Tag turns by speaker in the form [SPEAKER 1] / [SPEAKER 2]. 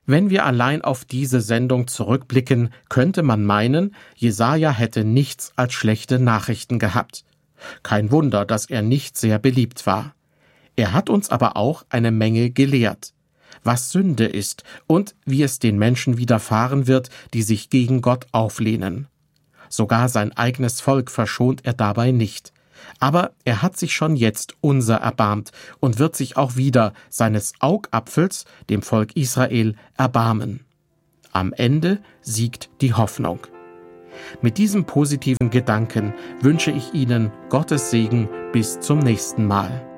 [SPEAKER 1] Wenn wir allein auf diese Sendung zurückblicken, könnte man meinen, Jesaja hätte nichts als schlechte Nachrichten gehabt. Kein Wunder, dass er nicht sehr beliebt war. Er hat uns aber auch eine Menge gelehrt, was Sünde ist und wie es den Menschen widerfahren wird, die sich gegen Gott auflehnen. Sogar sein eigenes Volk verschont er dabei nicht. Aber er hat sich schon jetzt unser erbarmt und wird sich auch wieder seines Augapfels, dem Volk Israel, erbarmen. Am Ende siegt die Hoffnung. Mit diesem positiven Gedanken wünsche ich Ihnen Gottes Segen bis zum nächsten Mal.